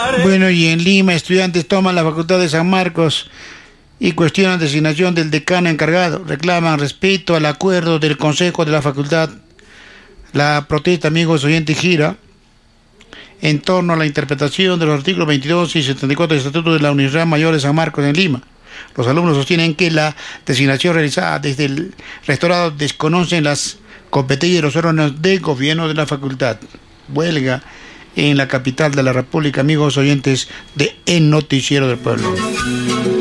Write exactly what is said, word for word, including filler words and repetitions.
Bueno, y en Lima, estudiantes toman la Facultad de San Marcos y cuestionan designación del decano encargado. Reclaman respeto al acuerdo del Consejo de la Facultad. La protesta, amigos oyentes, gira en torno a la interpretación de los artículos veintidós y setenta y cuatro del Estatuto de la Universidad Mayor de San Marcos en Lima. Los alumnos sostienen que la designación realizada desde el rectorado desconocen las competencias de los órganos de gobierno de la facultad. Huelga en la capital de la República, amigos oyentes de El Noticiero del Pueblo.